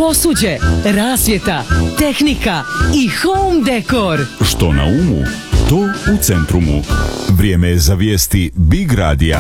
posuđe, rasvjeta, tehnika i home dekor. Što na umu, to u Centrumu. Vrijeme je za vijesti Big Radija.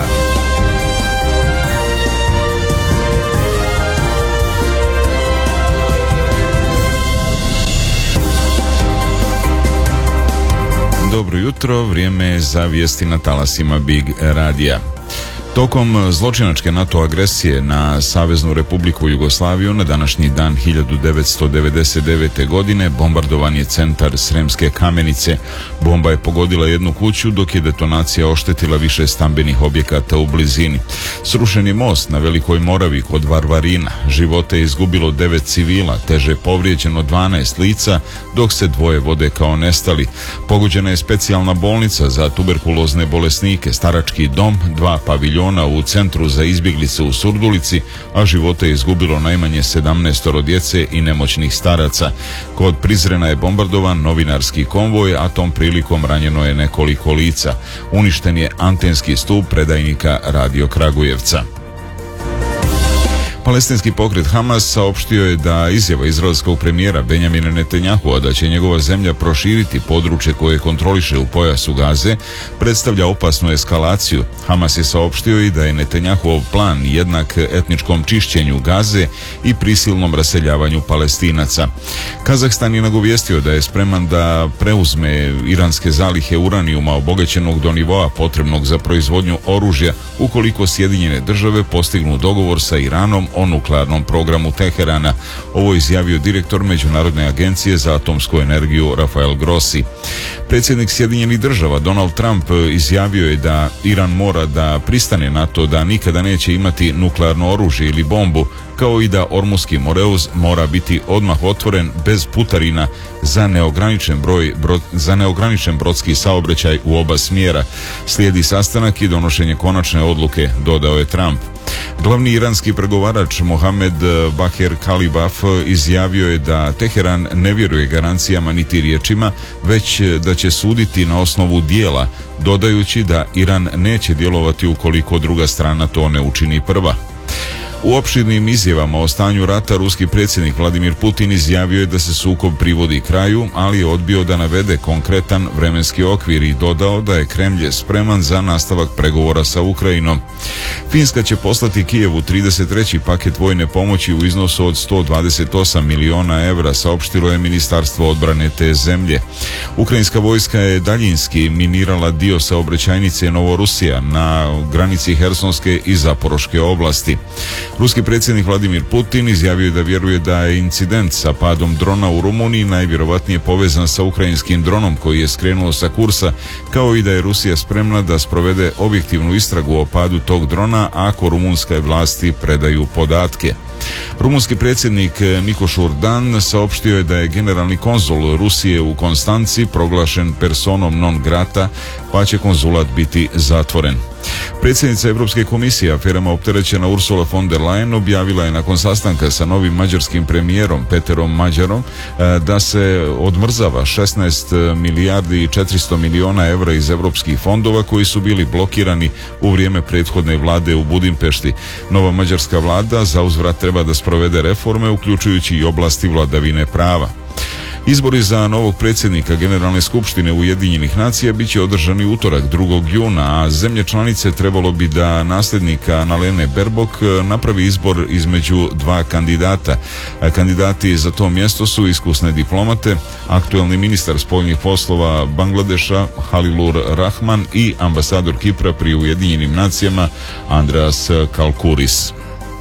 Dobro jutro, vrijeme je za vijesti na talasima Big Radija. Tokom zločinačke NATO agresije na Saveznu Republiku Jugoslaviju na današnji dan 1999. godine bombardovan je centar Sremske Kamenice. Bomba je pogodila jednu kuću dok je detonacija oštetila više stambenih objekata u blizini. Srušen je most na Velikoj Moravi kod Varvarina. Živote je izgubilo 9 civila, teže povrijeđeno 12 lica, dok se 2 vode kao nestali. Pogođena je specijalna bolnica za tuberkulozne bolesnike, starački dom, 2 paviljona u centru za izbjeglice u Surdulici, a živote je izgubilo najmanje 17 djece i nemoćnih staraca. Kod Prizrena je bombardovan novinarski konvoj, a tom prilikom ranjeno je nekoliko lica. Uništen je antenski stup predajnika Radio Kragujevca. Palestinski pokret Hamas saopštio je da izjava izraelskog premijera Benjamina Netanjahua da će njegova zemlja proširiti područje koje kontroliše u pojasu Gaze predstavlja opasnu eskalaciju. Hamas je saopštio i da je Netanjahuov plan jednak etničkom čišćenju Gaze i prisilnom raseljavanju Palestinaca. Kazahstan je nagovijestio da je spreman da preuzme iranske zalihe uranijuma obogaćenog do nivoa potrebnog za proizvodnju oružja ukoliko Sjedinjene države postignu dogovor sa Iranom o nuklearnom programu Teherana. Ovo je izjavio direktor Međunarodne agencije za atomsku energiju Rafael Grossi. Predsjednik Sjedinjenih država Donald Trump izjavio je da Iran mora da pristane na to da nikada neće imati nuklearno oružje ili bombu, kao i da Ormuski Moreuz mora biti odmah otvoren bez putarina za neograničen brodski saobraćaj u oba smjera. Slijedi sastanak i donošenje konačne odluke, dodao je Trump. Glavni iranski pregovarač Mohamed Baher Kalibaf izjavio je da Teheran ne vjeruje garancijama niti riječima, već da će suditi na osnovu dijela, dodajući da Iran neće djelovati ukoliko druga strana to ne učini prva. U opširnim izjavama o stanju rata ruski predsjednik Vladimir Putin izjavio je da se sukob privodi kraju, ali je odbio da navede konkretan vremenski okvir i dodao da je Kremlj spreman za nastavak pregovora sa Ukrajinom. Finska će poslati Kijevu 33. paket vojne pomoći u iznosu od 128 miliona evra, saopštilo je Ministarstvo odbrane te zemlje. Ukrajinska vojska je daljinski minirala dio saobraćajnice Novorusija na granici Hersonske i Zaporoške oblasti. Ruski predsjednik Vladimir Putin izjavio je da vjeruje da je incident sa padom drona u Rumuniji najvjerovatnije povezan sa ukrajinskim dronom koji je skrenuo sa kursa, kao i da je Rusija spremna da sprovede objektivnu istragu o padu tog drona ako rumunske vlasti predaju podatke. Rumunski predsjednik Mikoš Urdan saopštio je da je generalni konzul Rusije u Konstanci proglašen personom non grata, pa će konzulat biti zatvoren. Predsjednica Europske komisije aferama opterećena Ursula von der Leyen objavila je nakon sastanka sa novim mađarskim premijerom Peterom Mađarom da se odmrzava 16 milijardi i 400 milijuna evra iz europskih fondova koji su bili blokirani u vrijeme prethodne vlade u Budimpešti. Nova mađarska vlada zauzvrat treba da sprovede reforme uključujući i oblasti vladavine prava. Izbori za novog predsjednika Generalne skupštine Ujedinjenih nacija bit će održani utorak 2. juna, a zemlje članice trebalo bi da nasljednika Annalene Baerbock napravi izbor između 2 kandidata. Kandidati za to mjesto su iskusne diplomate, aktuelni ministar spoljnih poslova Bangladeša Halilur Rahman i ambasador Kipra pri Ujedinjenim nacijama Andreas Kalkuris.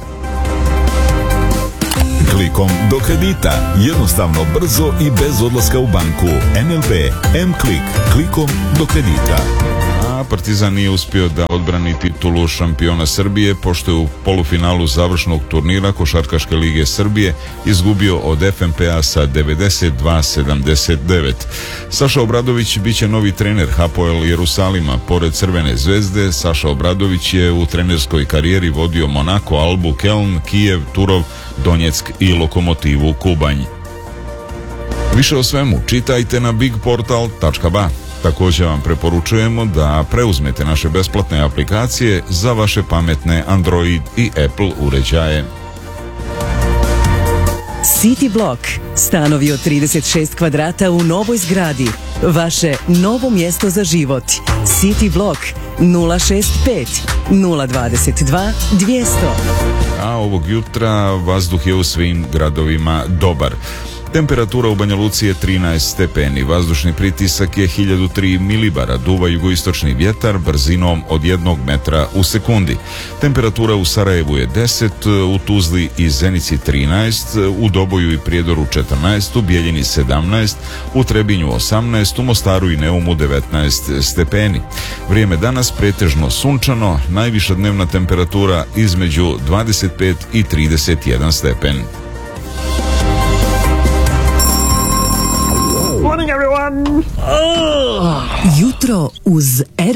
Klikom do kredita. Jednostavno, brzo i bez odlaska u banku. NLB M-Klik. Klikom do kredita. A Partizan nije uspio da odbrani titulu šampiona Srbije, pošto je u polufinalu završnog turnira Košarkaške lige Srbije izgubio od FNP-a sa 92-79. Saša Obradović biće novi trener Hapoel Jerusalima. Pored Crvene zvezde, Saša Obradović je u trenerskoj karijeri vodio Monako, Albu, Keln, Kijev, Turov, Donjeck i Lokomotivu Kubanj. Više o svemu čitajte na bigportal.ba. Također vam preporučujemo da preuzmete naše besplatne aplikacije za vaše pametne Android i Apple uređaje. City Block. Stanovi od 36 kvadrata u novoj zgradi. Vaše novo mjesto za život. City Block 065 022 200. A ovog jutra vazduh je u svim gradovima dobar. Temperatura u Banja Luci je 13 stepeni, vazdušni pritisak je 1003 milibara, duva jugoistočni vjetar brzinom od 1 metra u sekundi. Temperatura u Sarajevu je 10, u Tuzli i Zenici 13, u Doboju i Prijedoru 14, u Bijeljini 17, u Trebinju 18, u Mostaru i Neumu 19 stepeni. Vrijeme danas pretežno sunčano, najviša dnevna temperatura između 25 i 31 stepen. Morning, everyone! Jutro uz